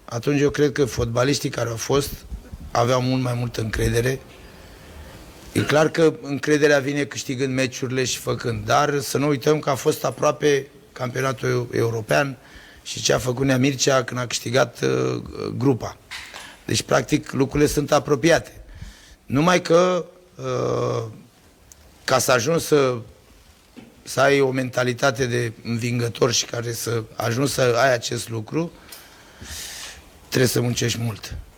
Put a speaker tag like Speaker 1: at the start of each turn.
Speaker 1: atunci eu cred că fotbaliștii care au fost aveau mult mai multă încredere. E clar că încrederea vine câștigând meciurile și făcând, dar să nu uităm că a fost aproape campionatul european și ce a făcut Nea Mircea când a câștigat grupa. Deci, practic, lucrurile sunt apropiate. Numai că ca să ajungi să ai o mentalitate de învingător și care să ajungi să ai acest lucru, trebuie să muncești mult.